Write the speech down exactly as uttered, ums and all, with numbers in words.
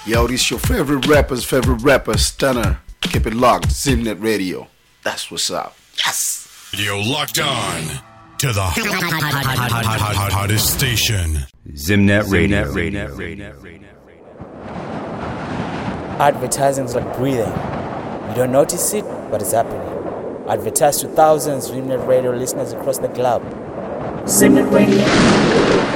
Yo, this your favorite rapper's favorite rapper, Stunner. Keep it locked, Zimnet Radio. That's what's up. Yes! Radio locked on to the hottest station. Zimnet Radio. Advertising is like breathing. You don't notice it, but it's happening. Advertise to thousands of Zimnet Radio listeners across the globe. Zimnet Radio.